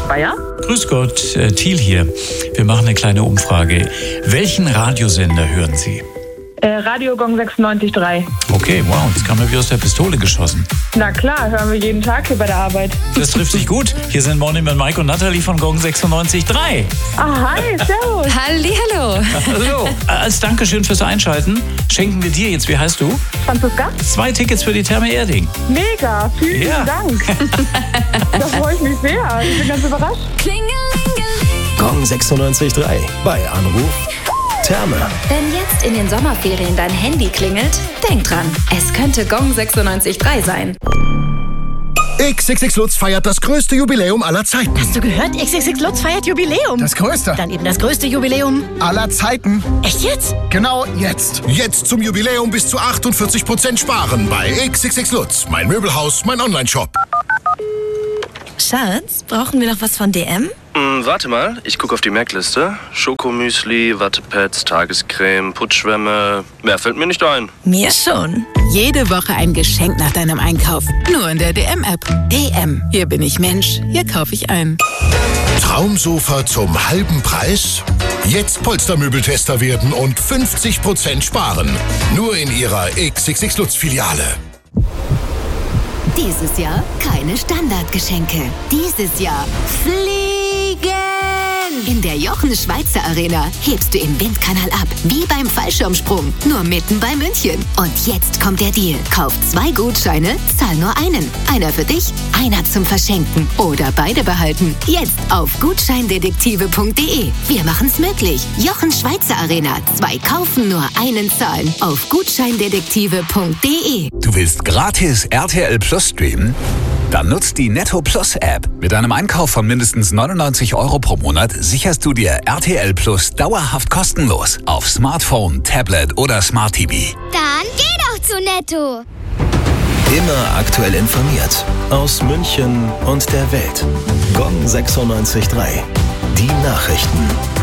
Speyer. Grüß Gott, Thiel hier. Wir machen eine kleine Umfrage. Welchen Radiosender hören Sie? Radio Gong 96.3. Okay, wow, das kam mir wie aus der Pistole geschossen. Na klar, hören wir jeden Tag hier bei der Arbeit. Das trifft sich gut. Hier sind Morning mit Mike und Natalie von Gong 96.3. Ah, hi, servus. Hallihallo. Hallo. Als Dankeschön fürs Einschalten schenken wir dir jetzt, wie heißt du? Franziska? 2 Tickets für die Therme Erding. Mega, vielen Dank. Da freue ich mich sehr. Ich bin ganz überrascht. Gong 96.3 bei Anruf Therme. Wenn jetzt in den Sommerferien dein Handy klingelt, denk dran, es könnte Gong 96.3 sein. XXX Lutz feiert das größte Jubiläum aller Zeiten. Hast du gehört? XXX Lutz feiert Jubiläum. Das größte. Dann eben das größte Jubiläum Aller Zeiten. Echt jetzt? Genau jetzt. Jetzt zum Jubiläum bis zu 48% sparen bei XXX Lutz. Mein Möbelhaus, mein Onlineshop. Schatz, brauchen wir noch was von DM? Warte mal, ich gucke auf die Merkliste. Schokomüsli, Wattepads, Tagescreme, Putzschwämme. Mehr fällt mir nicht ein. Mir schon. Jede Woche ein Geschenk nach deinem Einkauf. Nur in der DM-App. DM. Hier bin ich Mensch. Hier kaufe ich ein. Traumsofa zum halben Preis? Jetzt Polstermöbeltester werden und 50% sparen. Nur in Ihrer XXX Lutz Filiale. Dieses Jahr keine Standardgeschenke. Dieses Jahr fliegen! In der Jochen Schweizer Arena hebst du im Windkanal ab, wie beim Fallschirmsprung, nur mitten bei München. Und jetzt kommt der Deal. Kauf 2 Gutscheine, zahl nur einen. Einer für dich, einer zum Verschenken. Oder beide behalten. Jetzt auf gutscheindetektive.de. Wir machen's möglich. Jochen Schweizer Arena. 2 kaufen, nur einen zahlen. Auf gutscheindetektive.de. Du willst gratis RTL Plus streamen? Dann nutzt die Netto Plus App. Mit einem Einkauf von mindestens 99 € pro Monat sicherst du dir RTL Plus dauerhaft kostenlos auf Smartphone, Tablet oder Smart TV. Dann geh doch zu Netto. Immer aktuell informiert. Aus München und der Welt. Gong 96.3. Die Nachrichten.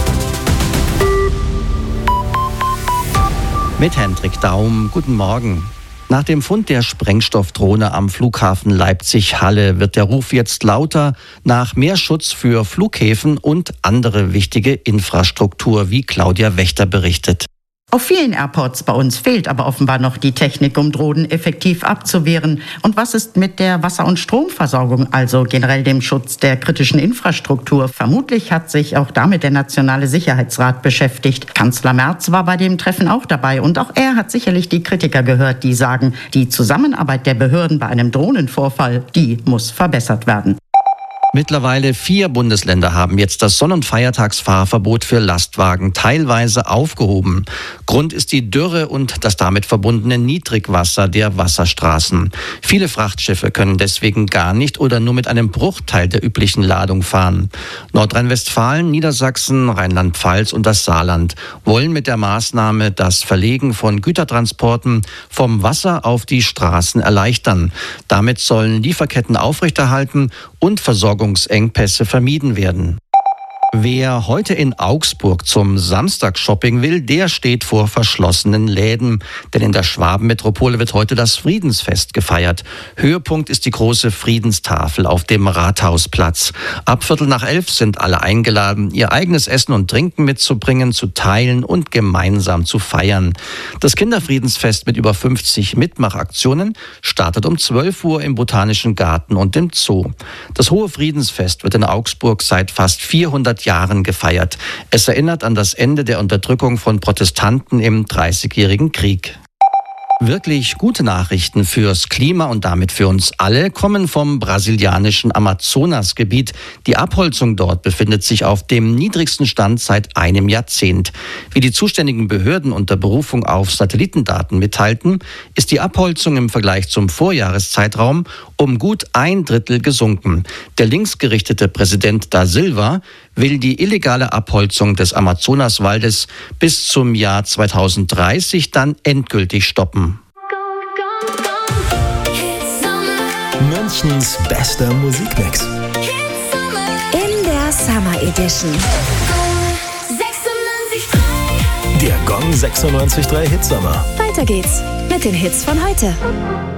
Mit Hendrik Daum, guten Morgen. Nach dem Fund der Sprengstoffdrohne am Flughafen Leipzig-Halle wird der Ruf jetzt lauter nach mehr Schutz für Flughäfen und andere wichtige Infrastruktur, wie Claudia Wächter berichtet. Auf vielen Airports bei uns fehlt aber offenbar noch die Technik, um Drohnen effektiv abzuwehren. Und was ist mit der Wasser- und Stromversorgung, also generell dem Schutz der kritischen Infrastruktur? Vermutlich hat sich auch damit der Nationale Sicherheitsrat beschäftigt. Kanzler Merz war bei dem Treffen auch dabei und auch er hat sicherlich die Kritiker gehört, die sagen, die Zusammenarbeit der Behörden bei einem Drohnenvorfall, die muss verbessert werden. Mittlerweile 4 Bundesländer haben jetzt das Sonn- und Feiertagsfahrverbot für Lastwagen teilweise aufgehoben. Grund ist die Dürre und das damit verbundene Niedrigwasser der Wasserstraßen. Viele Frachtschiffe können deswegen gar nicht oder nur mit einem Bruchteil der üblichen Ladung fahren. Nordrhein-Westfalen, Niedersachsen, Rheinland-Pfalz und das Saarland wollen mit der Maßnahme das Verlegen von Gütertransporten vom Wasser auf die Straßen erleichtern. Damit sollen Lieferketten aufrechterhalten und Versorgungsengpässe vermieden werden. Wer heute in Augsburg zum Samstagsshopping will, der steht vor verschlossenen Läden. Denn in der Schwabenmetropole wird heute das Friedensfest gefeiert. Höhepunkt ist die große Friedenstafel auf dem Rathausplatz. Ab 11:15 sind alle eingeladen, ihr eigenes Essen und Trinken mitzubringen, zu teilen und gemeinsam zu feiern. Das Kinderfriedensfest mit über 50 Mitmachaktionen startet um 12 Uhr im Botanischen Garten und im Zoo. Das Hohe Friedensfest wird in Augsburg seit fast 400 Jahren gefeiert. Es erinnert an das Ende der Unterdrückung von Protestanten im Dreißigjährigen Krieg. Wirklich gute Nachrichten fürs Klima und damit für uns alle kommen vom brasilianischen Amazonasgebiet. Die Abholzung dort befindet sich auf dem niedrigsten Stand seit einem Jahrzehnt. Wie die zuständigen Behörden unter Berufung auf Satellitendaten mitteilten, ist die Abholzung im Vergleich zum Vorjahreszeitraum um gut 1/3 gesunken. Der linksgerichtete Präsident da Silva will die illegale Abholzung des Amazonaswaldes bis zum Jahr 2030 dann endgültig stoppen. Münchens bester Musikmix. In der Summer Edition. Der Gong 96.3 Hitsommer. Weiter geht's mit den Hits von heute.